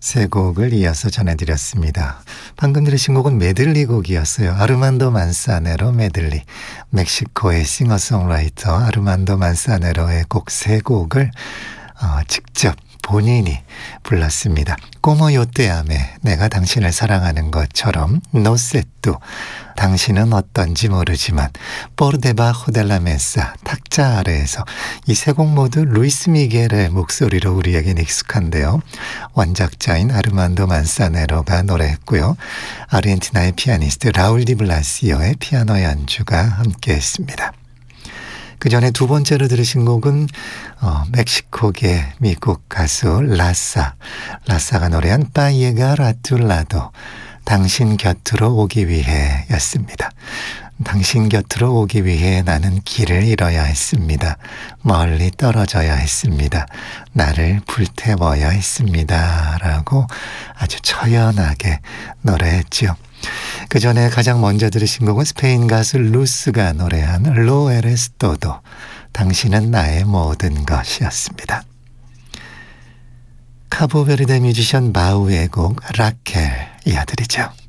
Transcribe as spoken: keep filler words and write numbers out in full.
세 곡을 이어서 전해드렸습니다. 방금 들으신 곡은 메들리 곡이었어요. 아르만도 만사네로 메들리. 멕시코의 싱어송라이터 아르만도 만사네로의 곡 세 곡을 어, 직접 본인이 불렀습니다. 꼬모 요떼아메, 내가 당신을 사랑하는 것처럼, 노세뚜, 당신은 어떤지 모르지만, 포르데바호 델라 메사, 탁자 아래에서 이 세 곡 모두 루이스 미겔의 목소리로 우리에겐 익숙한데요. 원작자인 아르만도 만사네로가 노래했고요. 아르헨티나의 피아니스트 라울 디 블라시오의 피아노 연주가 함께했습니다. 그 전에 두 번째로 들으신 곡은 어, 멕시코계 미국 가수 라사, 라사가 노래한 빠이에가 라툴라도, 당신 곁으로 오기 위해 였습니다. 당신 곁으로 오기 위해 나는 길을 잃어야 했습니다. 멀리 떨어져야 했습니다. 나를 불태워야 했습니다. 라고 아주 처연하게 노래했죠. 그 전에 가장 먼저 들으신 곡은 스페인 가수 루스가 노래한 로 에레스 또도, 당신은 나의 모든 것이었습니다. 카보베르데 뮤지션 바우의 곡 라켈 이어드리죠.